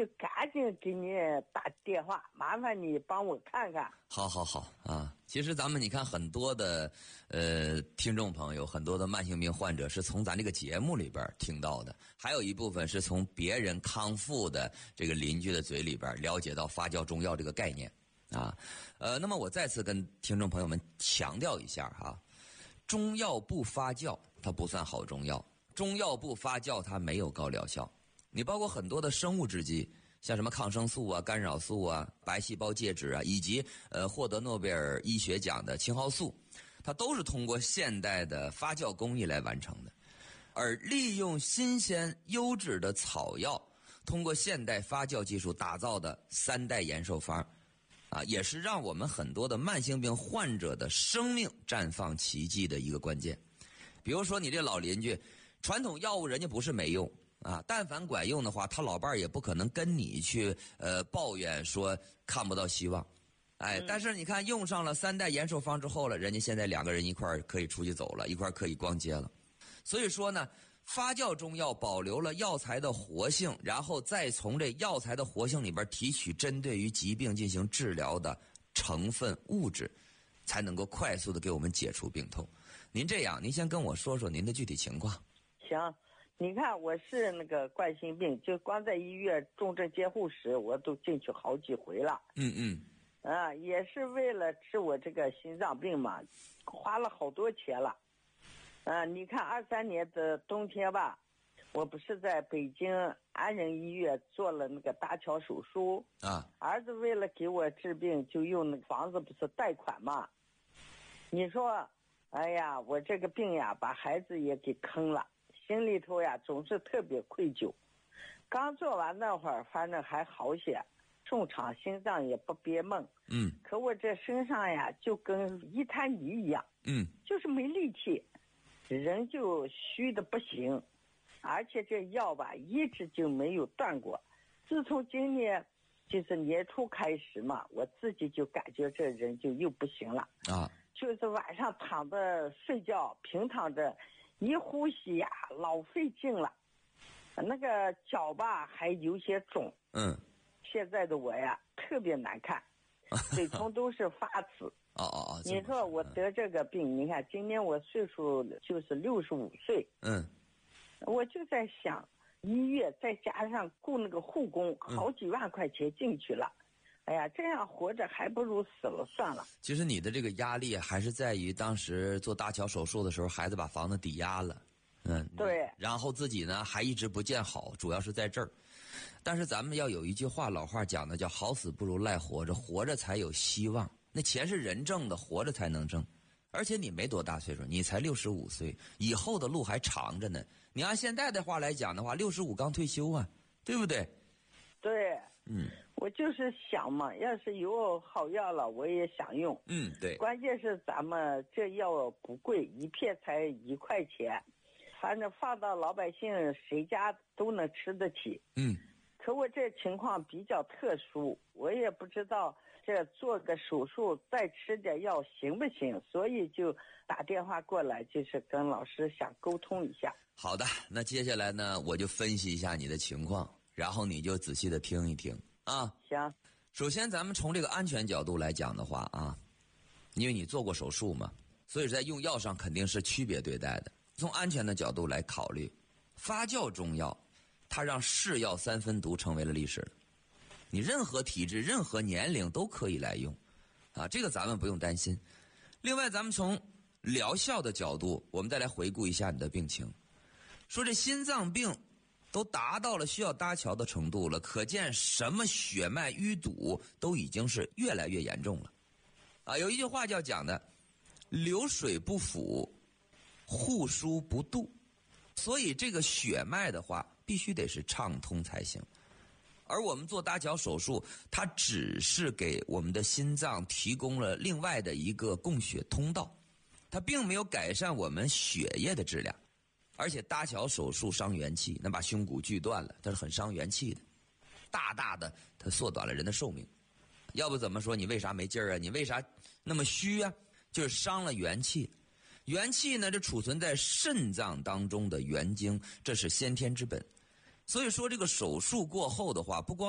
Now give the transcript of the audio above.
就赶紧给你打电话，麻烦你帮我看看。 好啊！其实咱们你看很多的听众朋友，很多的慢性病患者是从咱这个节目里边听到的，还有一部分是从别人康复的这个邻居的嘴里边了解到发酵中药这个概念啊。那么我再次跟听众朋友们强调一下哈，中药不发酵它不算好中药，中药不发酵它没有高疗效。你包括很多的生物制剂，像什么抗生素啊、干扰素啊、白细胞介质啊，以及获得诺贝尔医学奖的青蒿素，它都是通过现代的发酵工艺来完成的。而利用新鲜优质的草药，通过现代发酵技术打造的3代延寿方啊，也是让我们很多的慢性病患者的生命绽放奇迹的一个关键。比如说你这老邻居，传统药物人家不是没用啊，但凡管用的话，他老伴儿也不可能跟你去抱怨说看不到希望。但是你看用上了3代延寿方之后了，人家现在2个人一块儿可以出去走了，一块儿可以逛街了。所以说呢，发酵中药保留了药材的活性，然后再从这药材的活性里边提取针对于疾病进行治疗的成分物质，才能够快速的给我们解除病痛。您这样，您先跟我说说您的具体情况。 行，你看我是那个冠心病，就光在医院重症监护室我都进去好几回了。也是为了治我这个心脏病嘛，花了好多钱了。你看23年的冬天吧，我不是在北京安仁医院做了那个搭桥手术啊。儿子为了给我治病，就用那个房子不是贷款嘛。你说，哎呀，我这个病呀，把孩子也给坑了，心里头呀总是特别愧疚。刚做完那会儿，反正还好些，重场心脏也不憋闷。可我这身上呀，就跟一滩泥一样。就是没力气。人就虚的不行，而且这药吧一直就没有断过。自从今年就是年初开始嘛，我自己就感觉这人就又不行了啊，就是晚上躺着睡觉，平躺着一呼吸呀老费劲了，那个脚吧还有些肿。现在的我呀特别难看，嘴唇都是发紫。你说我得这个病，你看今年我岁数就是65岁。我就在想，医院再加上雇那个护工，好几万块钱进去了。哎呀，这样活着还不如死了算了。 其实你的这个压力还是在于当时做搭桥手术的时候，孩子把房子抵押了。 对。 然后自己呢还一直不见好，主要是在这儿。但是咱们要有一句话，老话讲的叫好死不如赖活着，活着才有希望。那钱是人挣的，活着才能挣。而且你没多大岁数，你才65岁，以后的路还长着呢。你按现在的话来讲的话，65刚退休啊，对不对？ 对。我就是想嘛，要是有好药了，我也想用。 对。 关键是咱们这药不贵，一片才1块钱，反正放到老百姓谁家都能吃得起。可我这情况比较特殊，我也不知道这做个手术再吃点药行不行，所以就打电话过来，就是跟老师想沟通一下。 好的，那接下来呢，我就分析一下你的情况，然后你就仔细的听一听啊。 行。 首先咱们从这个安全角度来讲的话啊，因为你做过手术嘛，所以在用药上肯定是区别对待的。从安全的角度来考虑，发酵中药它让是药3分毒成为了历史了，你任何体质任何年龄都可以来用啊，这个咱们不用担心。另外咱们从疗效的角度，我们再来回顾一下你的病情，说这心脏病都达到了需要搭桥的程度了，可见什么血脉淤堵都已经是越来越严重了啊。有一句话叫讲的流水不腐，户枢不渡，所以这个血脉的话必须得是畅通才行。而我们做搭桥手术，它只是给我们的心脏提供了另外的一个供血通道，它并没有改善我们血液的质量。而且搭桥手术伤元气，那把胸骨锯断了，它是很伤元气的，大大的它缩短了人的寿命。要不怎么说你为啥没劲儿啊？你为啥那么虚啊？就是伤了元气。元气呢，这储存在肾脏当中的元精，这是先天之本。所以说这个手术过后的话，不光